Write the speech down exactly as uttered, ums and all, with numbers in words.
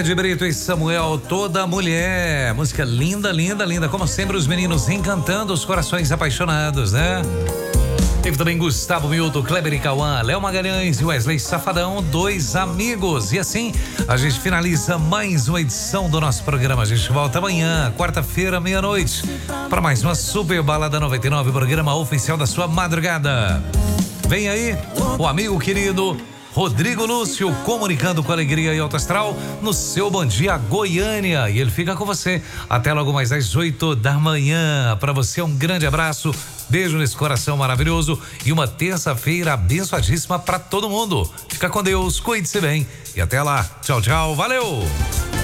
Fred Brito e Samuel, Toda Mulher. Música linda, linda, linda. Como sempre, os meninos encantando os corações apaixonados, né? Teve também Gustavo Milton, Kleber e Cauã, Léo Magalhães e Wesley Safadão, dois amigos. E assim, a gente finaliza mais uma edição do nosso programa. A gente volta amanhã, quarta-feira, meia-noite, para mais uma Super Balada noventa e nove, programa oficial da sua madrugada. Vem aí o amigo querido Rodrigo Lúcio, comunicando com alegria e alto astral no seu Bom Dia Goiânia. E ele fica com você até logo mais às oito da manhã. Para você, um grande abraço, beijo nesse coração maravilhoso e uma terça-feira abençoadíssima para todo mundo. Fica com Deus, cuide-se bem e até lá. Tchau, tchau, valeu!